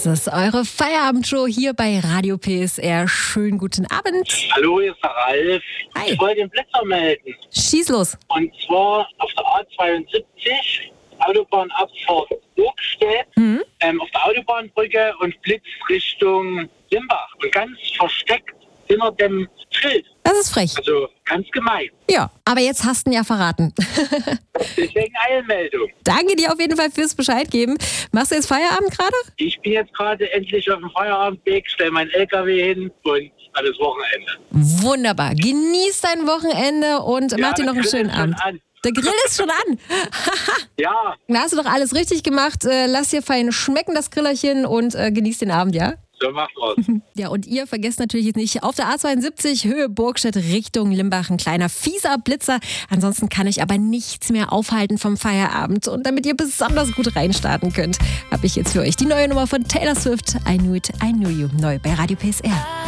Das ist eure Feierabendshow hier bei Radio PSR. Schönen guten Abend. Hallo, hier ist der Ralf. Hi. Ich wollte den Blitzer melden. Schieß los. Und zwar auf der A72, Autobahnabfahrt Burgstedt, auf der Autobahnbrücke und blitzt Richtung Limbach. Und ganz versteckt hinter dem Schild. Das ist frech. Also ganz gemein. Ja, aber jetzt hast du ihn ja verraten. Deswegen Eilmeldung. Danke dir auf jeden Fall fürs Bescheid geben. Machst du jetzt Feierabend gerade? Ich bin jetzt gerade endlich auf dem Feierabendweg, stelle meinen LKW hin und alles Wochenende. Wunderbar. Genieß dein Wochenende und mach dir noch einen schönen Abend. Der Grill ist schon an. Ja. Da hast du doch alles richtig gemacht. Lass dir fein schmecken, das Grillerchen, und genieß den Abend, ja? So macht was. Ja, und ihr vergesst natürlich jetzt nicht, auf der A72 Höhe Burgstedt Richtung Limbach ein kleiner fieser Blitzer. Ansonsten kann euch aber nichts mehr aufhalten vom Feierabend. Und damit ihr besonders gut reinstarten könnt, habe ich jetzt für euch die neue Nummer von Taylor Swift, I Knew It, I Knew You, neu bei Radio PSR.